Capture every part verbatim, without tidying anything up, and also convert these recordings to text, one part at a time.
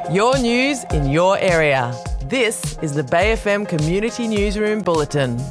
Your news in your area. This is the Bay F M Community Newsroom Bulletin.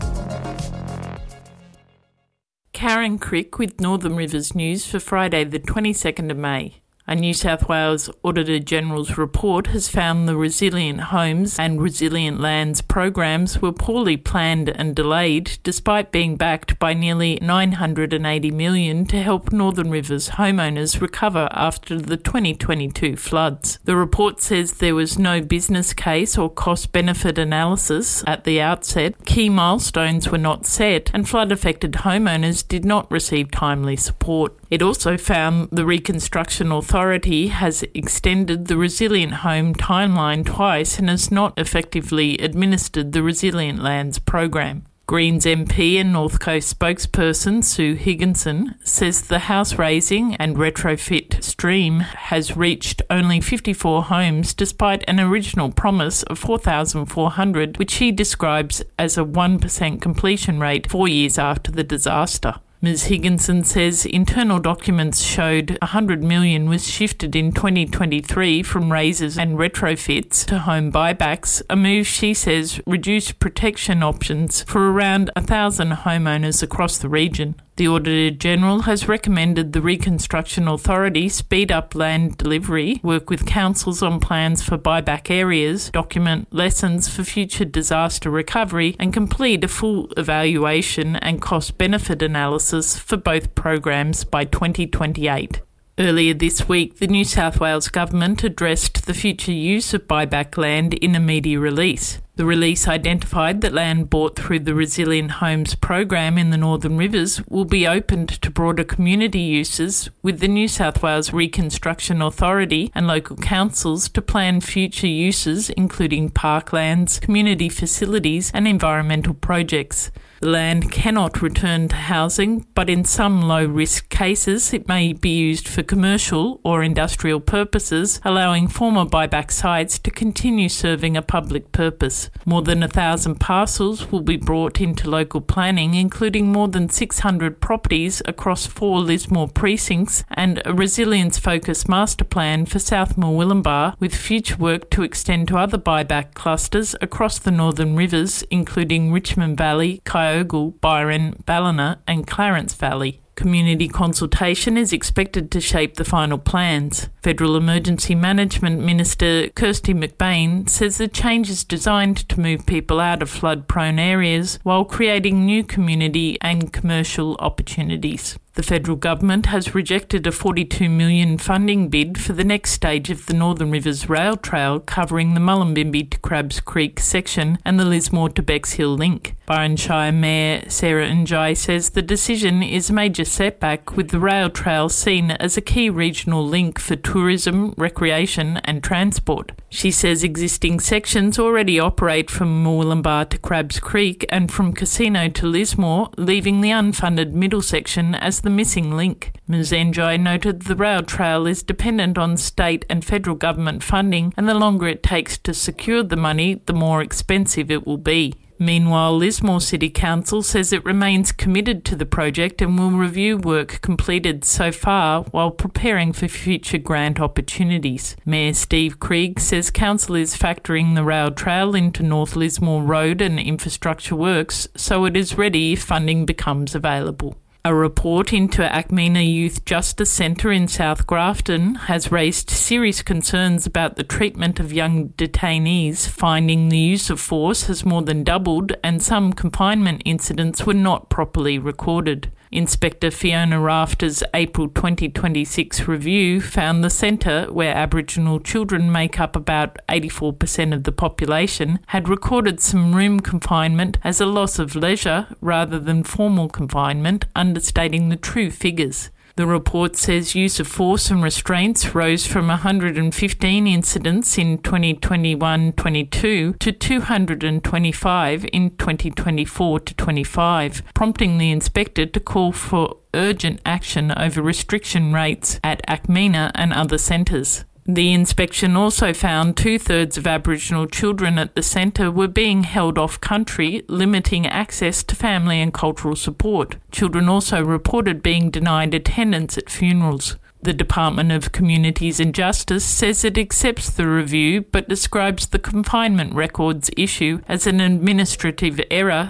Karen Crick with Northern Rivers News for Friday the twenty-second of May. A New South Wales Auditor-General's report has found the Resilient Homes and Resilient Lands programs were poorly planned and delayed despite being backed by nearly nine hundred eighty million dollars to help Northern Rivers homeowners recover after the twenty twenty-two floods. The report says there was no business case or cost-benefit analysis at the outset, key milestones were not set, and flood-affected homeowners did not receive timely support. It also found the Reconstruction Authority has extended the Resilient Home timeline twice and has not effectively administered the Resilient Lands program. Greens M P and North Coast spokesperson Sue Higginson says the house raising and retrofit stream has reached only fifty-four homes despite an original promise of four thousand four hundred, which she describes as a one percent completion rate four years after the disaster. Miz Higginson says internal documents showed one hundred million dollars was shifted in twenty twenty-three from raises and retrofits to home buybacks, a move she says reduced protection options for around one thousand homeowners across the region. The Auditor-General has recommended the Reconstruction Authority speed up land delivery, work with councils on plans for buyback areas, document lessons for future disaster recovery, and complete a full evaluation and cost-benefit analysis for both programs by twenty twenty-eight. Earlier this week, the New South Wales Government addressed the future use of buyback land in a media release. The release identified that land bought through the Resilient Homes program in the Northern Rivers will be opened to broader community uses, with the New South Wales Reconstruction Authority and local councils to plan future uses including parklands, community facilities and environmental projects. The land cannot return to housing, but in some low-risk cases it may be used for commercial or industrial purposes, allowing former buyback sites to continue serving a public purpose. More than a thousand parcels will be brought into local planning, including more than six hundred properties across four Lismore precincts and a resilience-focused master plan for South Murwillumbah, with future work to extend to other buyback clusters across the Northern Rivers, including Richmond Valley, Kyogle, Byron, Ballina and Clarence Valley. Community consultation is expected to shape the final plans. Federal Emergency Management Minister Kirsty McBain says the change is designed to move people out of flood-prone areas while creating new community and commercial opportunities. The federal government has rejected a forty-two million dollars funding bid for the next stage of the Northern Rivers Rail Trail covering the Mullumbimby to Crabs Creek section and the Lismore to Bexhill link. Byron Shire Mayor Sarah Njai says the decision is a major setback, with the rail trail seen as a key regional link for tourism, recreation and transport. She says existing sections already operate from Murwillumbah to Crabs Creek and from Casino to Lismore, leaving the unfunded middle section as the missing link. Miz Njai noted the rail trail is dependent on state and federal government funding, and the longer it takes to secure the money, the more expensive it will be. Meanwhile, Lismore City Council says it remains committed to the project and will review work completed so far while preparing for future grant opportunities. Mayor Steve Krieg says council is factoring the rail trail into North Lismore Road and infrastructure works so it is ready if funding becomes available. A report into Acmina Youth Justice Centre in South Grafton has raised serious concerns about the treatment of young detainees, finding the use of force has more than doubled and some confinement incidents were not properly recorded. Inspector Fiona Rafter's April twenty twenty-six review found the centre, where Aboriginal children make up about eighty-four percent of the population, had recorded some room confinement as a loss of leisure rather than formal confinement, understating the true figures. The report says use of force and restraints rose from one hundred fifteen incidents in twenty twenty-one twenty-two to two hundred twenty-five in twenty twenty-four to twenty-five, prompting the inspector to call for urgent action over restriction rates at Acmina and other centres. The inspection also found two-thirds of Aboriginal children at the centre were being held off-country, limiting access to family and cultural support. Children also reported being denied attendance at funerals. The Department of Communities and Justice says it accepts the review but describes the confinement records issue as an administrative error